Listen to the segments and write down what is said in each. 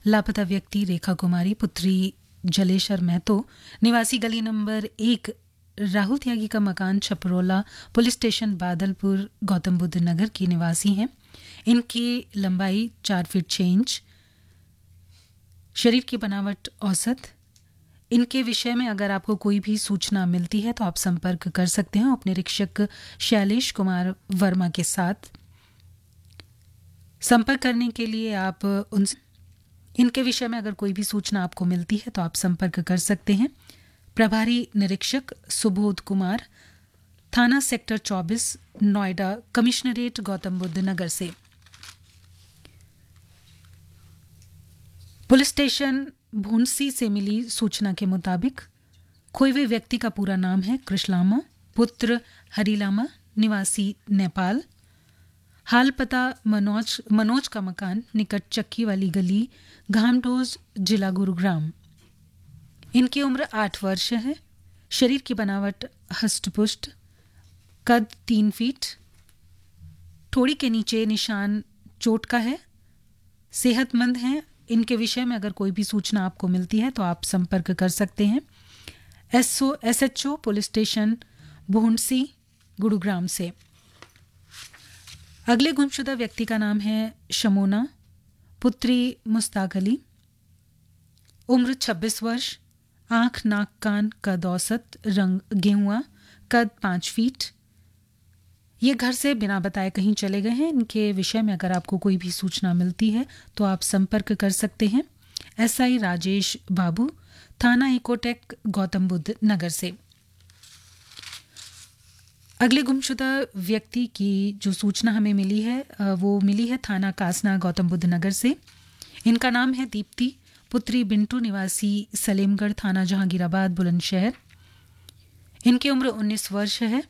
लापता व्यक्ति रेखा कुमारी पुत्री जलेश्वर महतो निवासी गली नंबर 1 राहुल त्यागी का मकान छपरोला पुलिस स्टेशन बादलपुर गौतम बुद्ध नगर की निवासी हैं। इनकी लंबाई 4 फीट 6 इंच, शरीर की बनावट औसत। इनके विषय में अगर आपको कोई भी सूचना मिलती है तो आप संपर्क कर सकते हैं अपने निरीक्षक शैलेश कुमार वर्मा के साथ। संपर्क करने के लिए आप उनसे इनके विषय में अगर कोई भी सूचना आपको मिलती है तो आप संपर्क कर सकते हैं। प्रभारी निरीक्षक सुबोध कुमार, थाना सेक्टर 24 नोएडा कमिश्नरेट गौतम बुद्ध नगर से। पुलिस स्टेशन भूंसी से मिली सूचना के मुताबिक खोए हुए व्यक्ति का पूरा नाम है कृष्लामा पुत्र हरिलामा निवासी नेपाल। हाल पता मनोज का मकान निकट चक्की वाली गली घामडोज जिला गुरुग्राम। इनकी उम्र 8 वर्ष है। शरीर की बनावट हष्टपुष्ट, कद 3 फीट, ठोड़ी के नीचे निशान चोट का है, सेहतमंद हैं। इनके विषय में अगर कोई भी सूचना आपको मिलती है तो आप संपर्क कर सकते हैं SHO पुलिस स्टेशन भूंसी गुरुग्राम से। अगले गुमशुदा व्यक्ति का नाम है शमोना पुत्री मुस्ताक अली, उम्र 26 वर्ष, आंख नाक कान कद औसत, रंग गेहुआ, कद 5 फीट। ये घर से बिना बताए कहीं चले गए हैं। इनके विषय में अगर आपको कोई भी सूचना मिलती है तो आप संपर्क कर सकते हैं SI राजेश बाबू, थाना इकोटेक गौतम बुद्ध नगर से। अगले गुमशुदा व्यक्ति की जो सूचना हमें मिली है वो मिली है थाना कासना गौतम बुद्ध नगर से। इनका नाम है दीप्ति पुत्री बिंटू निवासी सलेमगढ़ थाना जहांगीराबाद बुलंदशहर। इनकी उम्र 19 वर्ष है।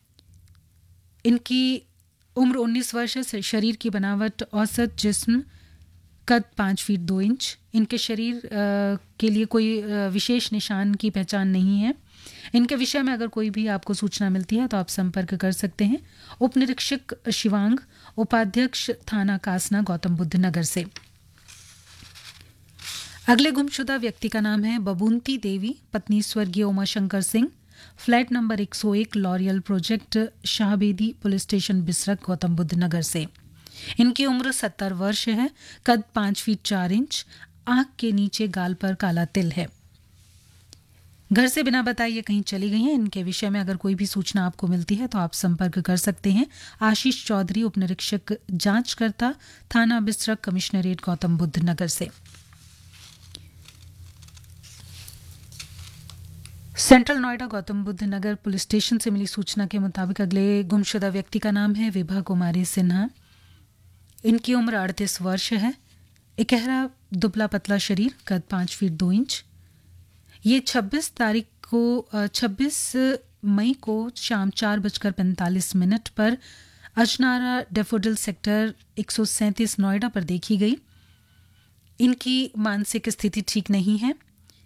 इनकी उम्र 19 वर्ष है। शरीर की बनावट औसत, जिस्म, कद 5 फीट 2 इंच। इनके शरीर के लिए कोई विशेष निशान की पहचान नहीं है। इनके विषय में अगर कोई भी आपको सूचना मिलती है तो आप संपर्क कर सकते हैं उप निरीक्षक शिवांग, उपाध्यक्ष थाना कासना गौतम बुद्ध नगर से। अगले गुमशुदा व्यक्ति का नाम है बबूंती देवी पत्नी स्वर्गीय Umashankar Singh, flat number 101 L'Oréal project शाहबेदी police station बिसरक Gautam Buddha नगर से। इनकी उम्र 70 वर्ष है। कद 5 फीट 4 इंच, आंख के नीचे गाल पर काला तिल है। घर से बिना बताए ये कहीं चली गई हैं। इनके विषय में अगर कोई भी सूचना आपको मिलती है तो आप संपर्क कर सकते हैं आशीष चौधरी, उप निरीक्षक जांचकर्ता, थाना बिसरक कमिश्नरेट गौतम बुद्ध नगर से। सेंट्रल नोएडा गौतम बुद्ध नगर पुलिस स्टेशन से मिली सूचना के मुताबिक अगले गुमशुदा व्यक्ति का नाम है विभा कुमारी सिन्हा। इनकी उम्र 38 वर्ष है। इकहरा दुबला पतला शरीर, कद 5 फीट 2 इंच। ये 26 मई को शाम 4:45 पर अजनारा डेफोडिल सेक्टर 137 नोएडा पर देखी गई। इनकी मानसिक स्थिति ठीक नहीं है।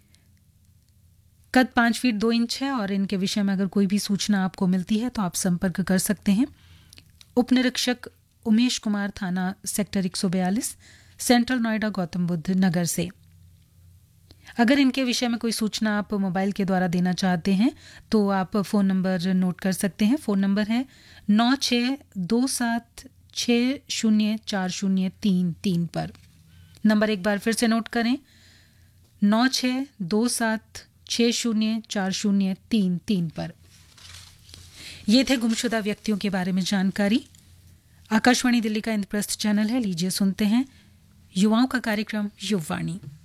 कद 5 फीट 2 इंच है और इनके विषय में अगर कोई भी सूचना आपको मिलती है तो आप संपर्क कर सकते हैं उप निरीक्षक उमेश कुमार, थाना सेक्टर 142 सेंट्रल नोएडा गौतम बुद्ध नगर से। अगर इनके विषय में कोई सूचना आप मोबाइल के द्वारा देना चाहते हैं तो आप फ़ोन नंबर नोट कर सकते हैं। फ़ोन नंबर है 9627604033 पर। नंबर एक बार फिर से नोट करें, 9627604033 पर। ये थे गुमशुदा व्यक्तियों के बारे में जानकारी। आकाशवाणी दिल्ली का इंद्रप्रस्थ चैनल है। लीजिए सुनते हैं युवाओं का कार्यक्रम युववाणी।